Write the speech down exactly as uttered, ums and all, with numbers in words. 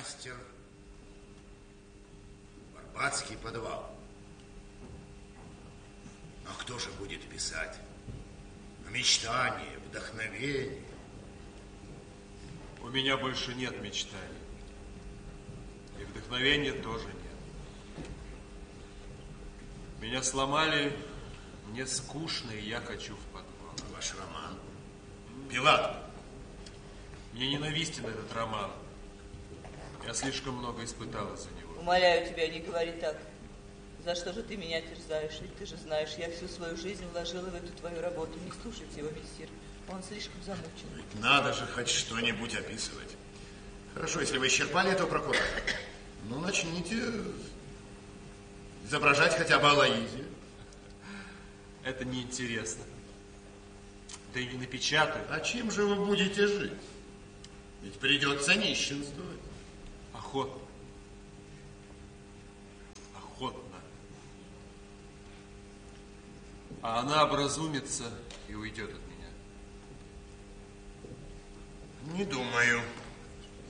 мастер, Барбатский подвал. А кто же будет писать? О мечтании, вдохновении. У меня больше нет мечтаний. И вдохновения тоже нет. Меня сломали, мне скучно, и я хочу в подвал. А ваш роман? Пилат. Мне ненавистен этот роман. Я слишком много испытал из-за него. Умоляю тебя, не говори так. За что же ты меня терзаешь? Ведь ты же знаешь, я всю свою жизнь вложила в эту твою работу. Не слушайте его, мессир. Он слишком замучен. Ведь надо же хоть что-нибудь описывать. Хорошо, если вы исчерпали этого Прокопа, ну, начните изображать хотя бы Алоизию. Это неинтересно. Да и не напечатают. А чем же вы будете жить? Ведь придется нищенствовать. Охотно. Охотно. А она образумится и уйдет от меня. Не думаю.